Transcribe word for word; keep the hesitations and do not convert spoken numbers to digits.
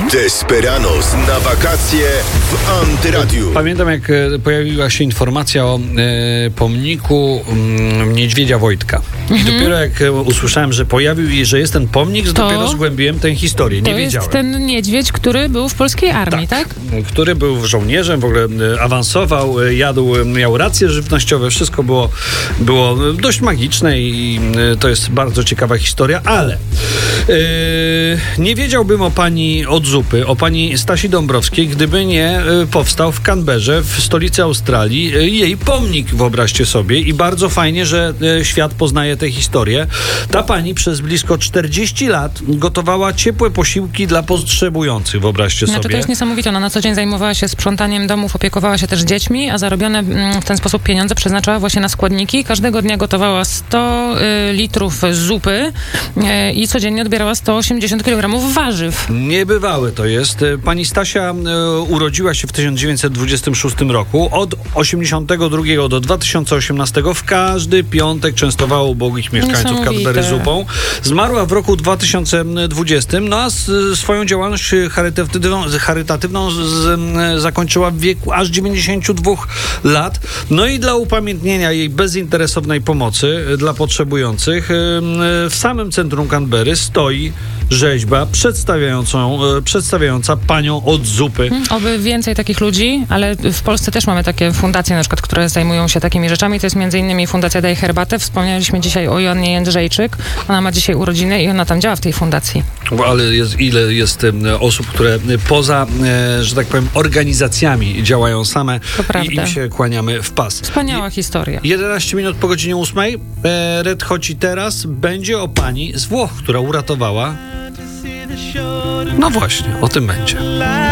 Desperados na wakacje w Antyradiu. Pamiętam, jak pojawiła się informacja o e, pomniku m, niedźwiedzia Wojtka. Mhm. I dopiero jak usłyszałem, że pojawił i że jest ten pomnik, to dopiero zgłębiłem tę historię. Nie to wiedziałem. To jest ten niedźwiedź, który był w polskiej armii, tak? tak? Który był żołnierzem, w ogóle awansował, jadł, miał racje żywnościowe, wszystko było, było dość magiczne i to jest bardzo ciekawa historia, ale e, nie wiedziałbym o pani od zupy, o pani Stasi Dąbrowskiej, gdyby nie powstał w Canberrze, w stolicy Australii, jej pomnik, wyobraźcie sobie. I bardzo fajnie, że świat poznaje tę historię. Ta pani przez blisko czterdzieści lat gotowała ciepłe posiłki dla potrzebujących, wyobraźcie znaczy, sobie. To jest niesamowite. Ona na co dzień zajmowała się sprzątaniem domów, opiekowała się też dziećmi, a zarobione w ten sposób pieniądze przeznaczała właśnie na składniki. Każdego dnia gotowała sto y, litrów zupy y, i codziennie odbierała sto osiemdziesiąt kilogramów warzyw. Niebywałe to jest. Pani Stasia y, urodziła się w tysiąc dziewięćset dwudziestym szóstym roku. Od osiemdziesiątego drugiego do dwa tysiące osiemnastego w każdy piątek częstowała ubogich mieszkańców Canberry zupą. Zmarła w roku dwa tysiące dwudziestym, no a z, swoją działalność charytatywną, charytatywną z, z, zakończyła w wieku aż dziewięćdziesięciu dwóch lat. No i dla upamiętnienia jej bezinteresownej pomocy dla potrzebujących w samym centrum Canberry stoi rzeźba przedstawiającą, przedstawiająca panią od zupy. Oby więcej takich ludzi, ale w Polsce też mamy takie fundacje, na przykład, które zajmują się takimi rzeczami. To jest między innymi Fundacja Daj Herbatę. Wspomnieliśmy dzisiaj o Joannie Jędrzejczyk. Ona ma dzisiaj urodziny i ona tam działa w tej fundacji. Ale jest, ile jest osób, które poza, że tak powiem, organizacjami działają same i im się kłaniamy w pas. Wspaniała historia. jedenaście minut po godzinie ósmej. Red Hot i teraz będzie o pani z Włoch, która uratowała. No właśnie, o tym będzie.